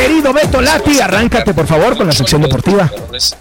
querido Beto Lati, arráncate por favor con la sección deportiva.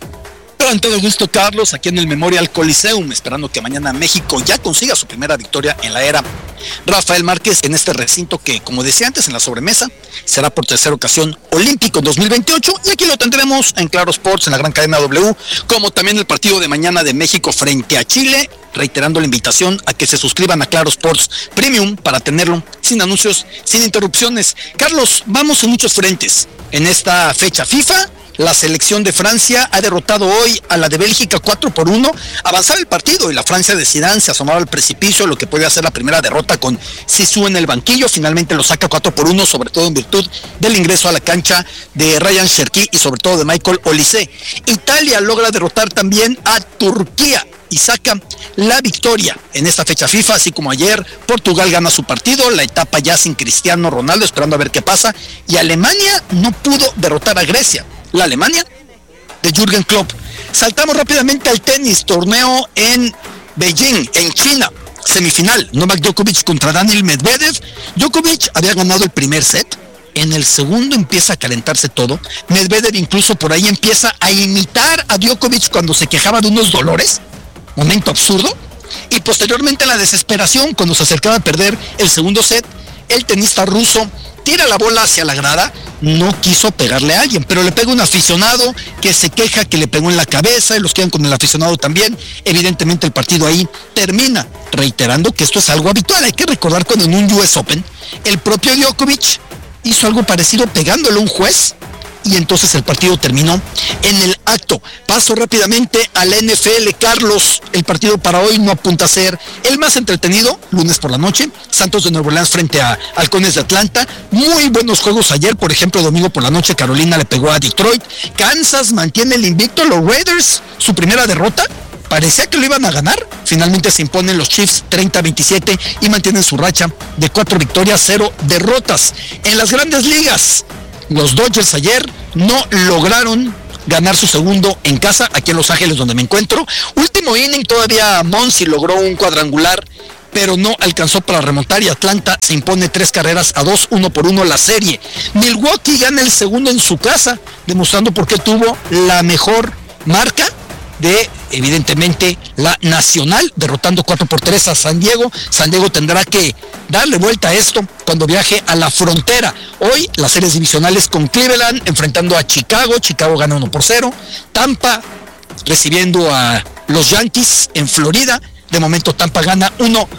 Con todo gusto, Carlos, aquí en el Memorial Coliseum, esperando que mañana México ya consiga su primera victoria en la era Rafael Márquez en este recinto que, como decía antes en la sobremesa, será por tercera ocasión olímpico en 2028, y aquí lo tendremos en Claro Sports, en la gran cadena W, como también el partido de mañana de México frente a Chile, reiterando la invitación a que se suscriban a Claro Sports Premium para tenerlo sin anuncios, sin interrupciones. Carlos, vamos en muchos frentes en esta fecha FIFA. La selección de Francia ha derrotado hoy a la de Bélgica 4-1. Avanzaba el partido y la Francia de Zidane se asomaba al precipicio, lo que puede ser la primera derrota con Zizou en el banquillo. Finalmente lo saca 4-1, sobre todo en virtud del ingreso a la cancha de Ryan Cherki y sobre todo de Michael Olise. Italia logra derrotar también a Turquía y saca la victoria en esta fecha FIFA, así como ayer Portugal gana su partido, la etapa ya sin Cristiano Ronaldo, esperando a ver qué pasa, y Alemania no pudo derrotar a Grecia, la Alemania de Jürgen Klopp. Saltamos rápidamente al tenis, torneo en Beijing, en China, semifinal, Novak Djokovic contra Daniil Medvedev. Djokovic había ganado el primer set, en el segundo empieza a calentarse todo, Medvedev incluso por ahí empieza a imitar a Djokovic cuando se quejaba de unos dolores, momento absurdo, y posteriormente la desesperación cuando se acercaba a perder el segundo set, el tenista ruso tira la bola hacia la grada, no quiso pegarle a alguien, pero le pega un aficionado que se queja que le pegó en la cabeza, y los quedan con el aficionado también. Evidentemente el partido ahí termina, reiterando que esto es algo habitual. Hay que recordar cuando en un US Open el propio Djokovic hizo algo parecido pegándole a un juez, y entonces el partido terminó en el acto. Paso rápidamente a la NFL, Carlos. El partido para hoy no apunta a ser el más entretenido, lunes por la noche. Santos de Nueva Orleans frente a Halcones de Atlanta. Muy buenos juegos ayer, por ejemplo, domingo por la noche, Carolina le pegó a Detroit. Kansas mantiene el invicto, los Raiders, su primera derrota. Parecía que lo iban a ganar, finalmente se imponen los Chiefs 30-27 y mantienen su racha de 4 victorias, 0 derrotas. En las grandes ligas, los Dodgers ayer no lograron ganar su segundo en casa, aquí en Los Ángeles donde me encuentro. Último inning, todavía Monsi logró un cuadrangular, pero no alcanzó para remontar, y Atlanta se impone 3-2, 1-1 la serie. Milwaukee gana el segundo en su casa, demostrando por qué tuvo la mejor marca de, evidentemente, la nacional, derrotando 4-3 a San Diego. San Diego tendrá que darle vuelta a esto cuando viaje a la frontera. Hoy las series divisionales con Cleveland enfrentando a Chicago. Chicago gana 1-0. Tampa recibiendo a los Yankees en Florida. De momento Tampa gana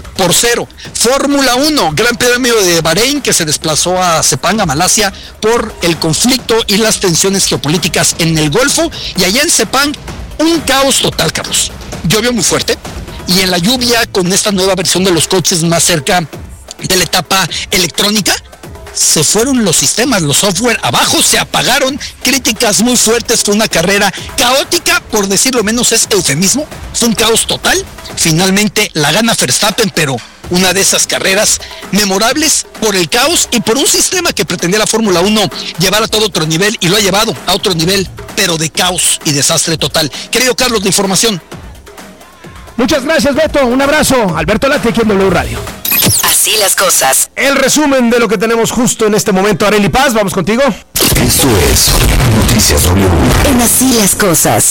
1-0. Fórmula 1, Gran Premio de Bahrein, que se desplazó a Sepang, a Malasia, por el conflicto y las tensiones geopolíticas en el Golfo. Y allá en Sepang, un caos total, Carlos. Llovió muy fuerte, y en la lluvia, con esta nueva versión de los coches más cerca de la etapa electrónica, se fueron los sistemas, los software abajo, se apagaron, críticas muy fuertes. Fue una carrera caótica, por decirlo menos, es eufemismo, fue un caos total. Finalmente la gana Verstappen, pero una de esas carreras memorables por el caos y por un sistema que pretendía la Fórmula 1 llevar a todo otro nivel, y lo ha llevado a otro nivel, pero de caos y desastre total. Querido Carlos, de información. Muchas gracias, Beto. Un abrazo. Alberto Lati, aquí en W Radio. Así las cosas. El resumen de lo que tenemos justo en este momento. Arely Paz, vamos contigo. Esto es Noticias W. En Así las cosas.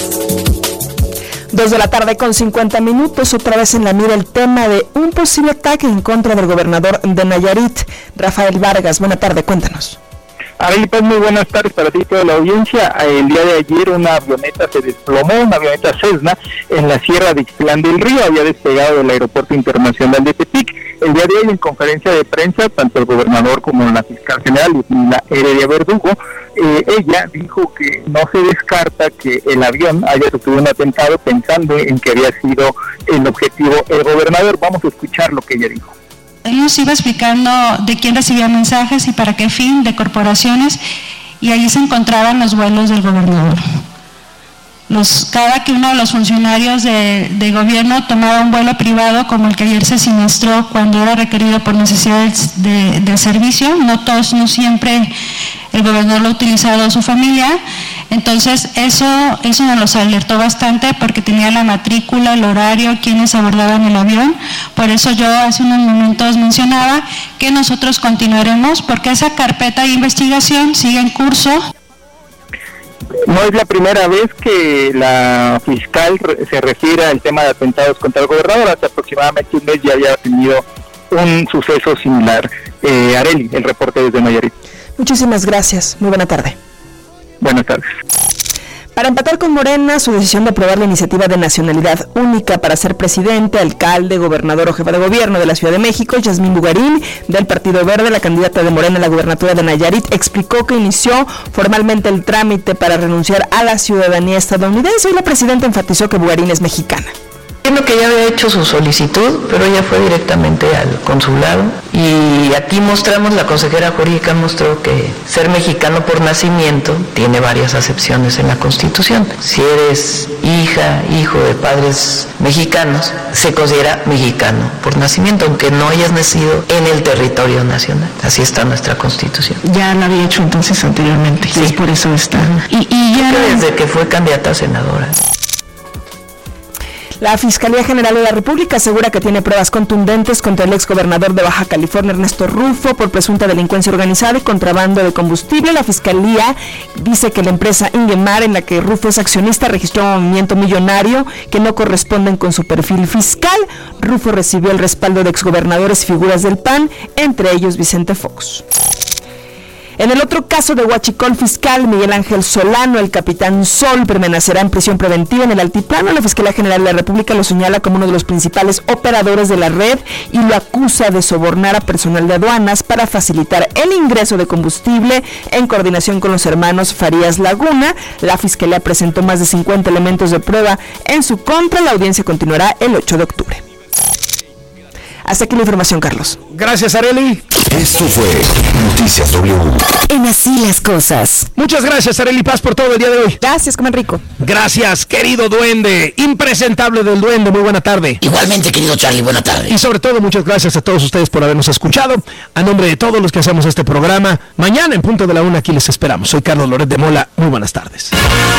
2:50 p.m, otra vez en la mira el tema de un posible ataque en contra del gobernador de Nayarit, Rafael Vargas. Buena tarde, cuéntanos. Arely Paz, muy buenas tardes para ti y toda la audiencia. El día de ayer una avioneta se desplomó, una avioneta Cessna, en la Sierra de Ixtlán del Río. Había despegado del Aeropuerto Internacional de Tepic. El día de hoy, en conferencia de prensa, tanto el gobernador como la fiscal general, la Heredia Verdugo, ella dijo que no se descarta que el avión haya sufrido un atentado, pensando en que había sido el objetivo el gobernador. Vamos a escuchar lo que ella dijo. Él nos iba explicando de quién recibía mensajes y para qué fin, de corporaciones, y allí se encontraban los vuelos del gobernador. Cada que uno de los funcionarios de gobierno tomaba un vuelo privado, como el que ayer se siniestró cuando era requerido por necesidades de servicio, no todos, no siempre el gobernador lo ha utilizado a su familia. Entonces eso nos los alertó bastante porque tenía la matrícula, el horario, quienes abordaban el avión. Por eso yo hace unos momentos mencionaba que nosotros continuaremos porque esa carpeta de investigación sigue en curso. No es la primera vez que la fiscal se refiere al tema de atentados contra el gobernador. Hace aproximadamente un mes ya había tenido un suceso similar. Arely, el reporte desde Nayarit. Muchísimas gracias. Muy buena tarde. Buenas tardes. Para empatar con Morena, su decisión de aprobar la iniciativa de nacionalidad única para ser presidente, alcalde, gobernador o jefa de gobierno de la Ciudad de México, Yasmín Bugarín, del Partido Verde, la candidata de Morena a la gubernatura de Nayarit, explicó que inició formalmente el trámite para renunciar a la ciudadanía estadounidense. Hoy la presidenta enfatizó que Bugarín es mexicana. Entiendo que ya había hecho su solicitud, pero ella fue directamente al consulado y aquí mostramos, la consejera jurídica mostró que ser mexicano por nacimiento tiene varias acepciones en la Constitución. Si eres hija, hijo de padres mexicanos, se considera mexicano por nacimiento, aunque no hayas nacido en el territorio nacional. Así está nuestra Constitución. Ya lo había hecho entonces anteriormente, sí. Es por eso está. Y ya desde que fue candidata a senadora. La Fiscalía General de la República asegura que tiene pruebas contundentes contra el exgobernador de Baja California, Ernesto Rufo, por presunta delincuencia organizada y contrabando de combustible. La Fiscalía dice que la empresa Ingemar, en la que Rufo es accionista, registró un movimiento millonario que no corresponden con su perfil fiscal. Rufo recibió el respaldo de exgobernadores y figuras del PAN, entre ellos Vicente Fox. En el otro caso de huachicol fiscal, Miguel Ángel Solano, el capitán Sol, permanecerá en prisión preventiva en el Altiplano. La Fiscalía General de la República lo señala como uno de los principales operadores de la red y lo acusa de sobornar a personal de aduanas para facilitar el ingreso de combustible en coordinación con los hermanos Farías Laguna. La Fiscalía presentó más de 50 elementos de prueba en su contra. La audiencia continuará el 8 de octubre. Hasta aquí la información, Carlos. Gracias, Arely. Esto fue Noticias W. En Así las Cosas. Muchas gracias, Arely Paz, por todo el día de hoy. Gracias, comen rico. Gracias, querido duende, impresentable del duende, muy buena tarde. Igualmente, querido Charlie, buena tarde. Y sobre todo, muchas gracias a todos ustedes por habernos escuchado. A nombre de todos los que hacemos este programa, mañana en punto de la 1 aquí les esperamos. Soy Carlos Loret de Mola, muy buenas tardes.